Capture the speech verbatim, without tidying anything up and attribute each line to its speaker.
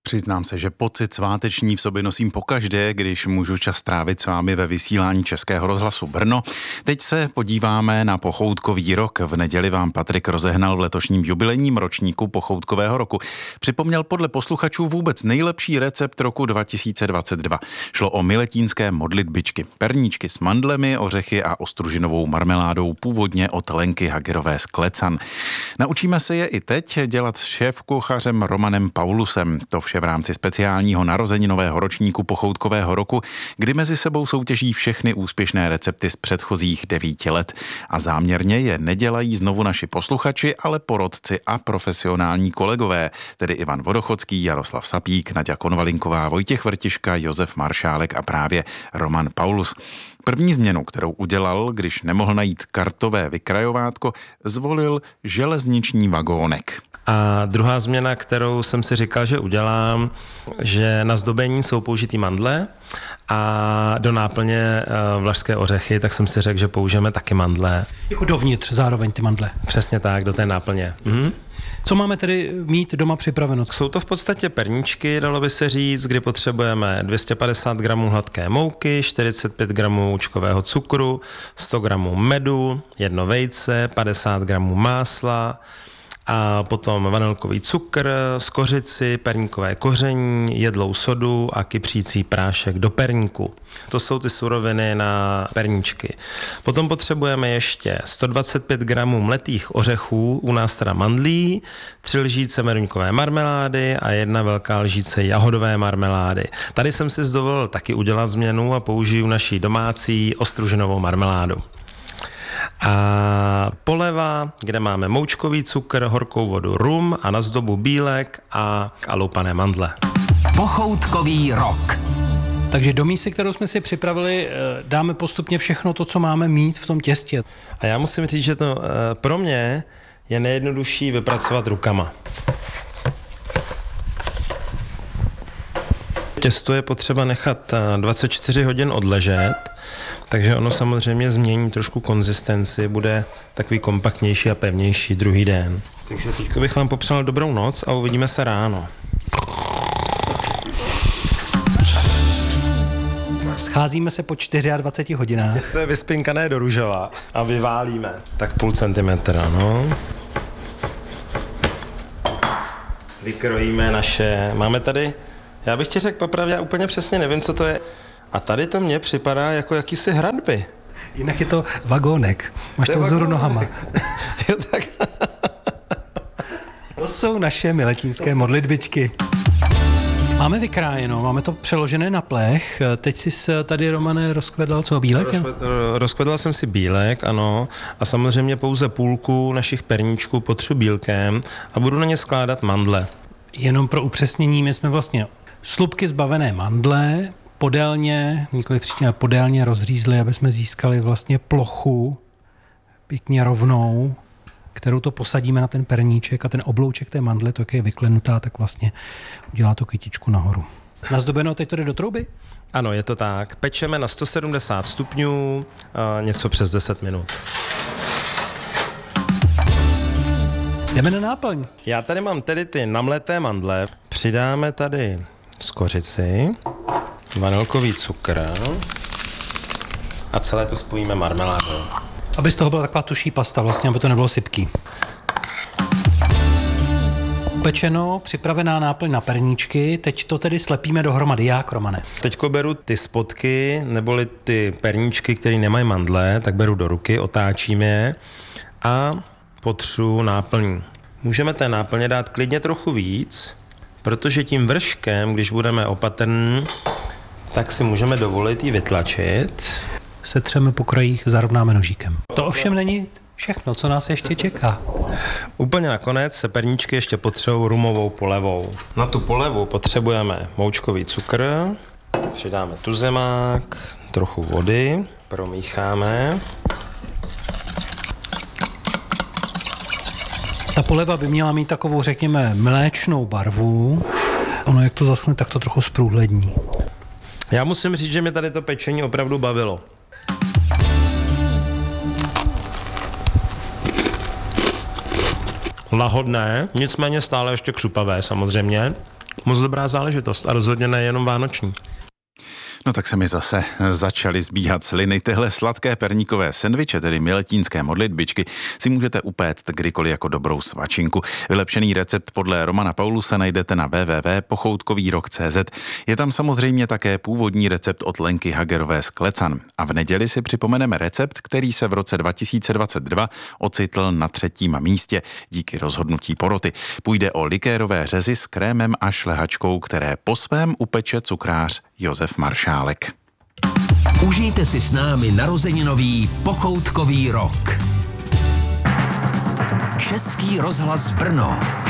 Speaker 1: Přiznám se, že pocit sváteční v sobě nosím pokaždé, když můžu čas trávit s vámi ve vysílání Českého rozhlasu Brno. Teď se podíváme na pochoutkový rok. V neděli vám Patrik rozehnal v letošním jubilejním ročníku pochoutkového roku. Připomněl podle posluchačů vůbec nejlepší recept roku dva tisíce dvacet dva. Šlo o miletínské modlitbičky. Perníčky s mandlemi, ořechy a ostružinovou marmeládou původně od Lenky Hagerové z Klecan. Naučíme se je i teď dělat s šéfkuchařem Romanem Paulusem. To vše v rámci speciálního narozeninového ročníku pochoutkového roku, kdy mezi sebou soutěží všechny úspěšné recepty z předchozích devíti let. A záměrně je nedělají znovu naši posluchači, ale porodci a profesionální kolegové, tedy Ivan Vodochodský, Jaroslav Sapík, Naďa Konvalinková, Vojtěch Vrtiška, Josef Maršálek a právě Roman Paulus. První změnu, kterou udělal, když nemohl najít kartové vykrajovátko, zvolil železniční vagónek.
Speaker 2: A druhá změna, kterou jsem si říkal, že udělám, že na zdobení jsou použitý mandle a do náplně vlašské ořechy, tak jsem si řekl, že použijeme taky mandle.
Speaker 3: Jako dovnitř zároveň ty mandle.
Speaker 2: Přesně tak, do té náplně. Mhm.
Speaker 3: Co máme tedy mít doma připraveno?
Speaker 2: Jsou to v podstatě perníčky, dalo by se říct, kdy potřebujeme dvě stě padesát gramů hladké mouky, čtyřicet pět gramů učkového cukru, sto gramů medu, jedno vejce, padesát gramů másla, a potom vanilkový cukr, skořici, perníkové koření, jedlou sodu a kypřící prášek do perníku. To jsou ty suroviny na perníčky. Potom potřebujeme ještě sto dvacet pět gramů mletých ořechů, u nás teda mandlí, tři lžíce meruňkové marmelády a jedna velká lžíce jahodové marmelády. Tady jsem si dovolil taky udělat změnu a použiju naší domácí ostružinovou marmeládu. A poleva, kde máme moučkový cukr, horkou vodu, rum a na zdobu bílek a aloupané mandle.
Speaker 4: Pochoutkový rok.
Speaker 3: Takže do mísy, kterou jsme si připravili, dáme postupně všechno to, co máme mít v tom těstě.
Speaker 2: A já musím říct, že to pro mě je nejjednodušší vypracovat rukama. Těsto je potřeba nechat dvacet čtyři hodin odležet, takže ono samozřejmě změní trošku konzistenci, bude takový kompaktnější a pevnější druhý den. Takže teď bych vám popřál dobrou noc a uvidíme se ráno.
Speaker 3: Scházíme se po dvaceti čtyřech hodinách.
Speaker 2: Těsto je vyspinkané do růžova a vyválíme. Tak půl centimetra, no. Vykrojíme naše, máme tady, já bych ti řekl popravdě, já úplně přesně nevím, co to je. A tady to mně připadá jako jakýsi hradby.
Speaker 3: Jinak je to vagónek. Máš to vzoru nohama.
Speaker 2: Jo, tak.
Speaker 3: To jsou naše miletínské modlitbičky. Máme vykrájeno, máme to přeložené na plech. Teď jsi tady, Romane, rozkvedal co, bílek?
Speaker 2: Rozkvedal jsem si bílek, ano. A samozřejmě pouze půlku našich perníčků potřu bílkem a budu na ně skládat mandle.
Speaker 3: Jenom pro upřesnění, my jsme vlastně slupky zbavené mandle, podélně, nikoliv příště podélně rozřízli, aby jsme získali vlastně plochu pěkně rovnou, kterou to posadíme na ten perníček a ten oblouček té mandle, to jak je vyklenutá, tak vlastně udělá to kytičku nahoru. Nazdobeno, teď to jde do trouby?
Speaker 2: Ano, je to tak. Pečeme na sto sedmdesát stupňů, něco přes deset minut.
Speaker 3: Jdeme na náplň.
Speaker 2: Já tady mám tedy ty namleté mandle. Přidáme tady skořici, vanilkový cukr a celé to spojíme marmeládou.
Speaker 3: Aby z toho byla taková tuší pasta, vlastně, aby to nebylo sypký. Upečeno, připravená náplň na perníčky, teď to tedy slepíme dohromady. Jak, Romane?
Speaker 2: Teďko beru ty spodky, neboli ty perníčky, které nemají mandle, tak beru do ruky, otáčím je a potřu náplní. Můžeme té náplně dát klidně trochu víc, protože tím vrškem, když budeme opatrní, tak si můžeme dovolit ji vytlačit.
Speaker 3: Setřeme po krajích, zarovnáme nožíkem. To ovšem není všechno, co nás ještě čeká.
Speaker 2: Úplně nakonec se perníčky ještě potřebují rumovou polevou. Na tu polevu potřebujeme moučkový cukr, přidáme tuzemák, trochu vody, promícháme.
Speaker 3: Ta poleva by měla mít takovou, řekněme, mléčnou barvu. Ono, jak to zasne, tak to trochu zprůhlední.
Speaker 2: Já musím říct, že mě tady to pečení opravdu bavilo. Lahodné, nicméně stále ještě křupavé samozřejmě. Moc dobrá záležitost a rozhodně nejenom vánoční.
Speaker 1: No tak se mi zase začaly zbíhat sliny. Tyhle sladké perníkové sendviče, tedy miletínské modlitbičky, si můžete upéct kdykoliv jako dobrou svačinku. Vylepšený recept podle Romana Pauluse najdete na w w w tečka pochoutkový rok tečka c z. Je tam samozřejmě také původní recept od Lenky Hagerové z Klecan. A v neděli si připomeneme recept, který se v roce dva tisíce dvacet dva ocitl na třetím místě díky rozhodnutí poroty. Půjde o likérové řezy s krémem a šlehačkou, které po svém upeče cukrář Josef Maršálek.
Speaker 4: Užijte si s námi narozeninový pochoutkový rok. Český rozhlas Brno.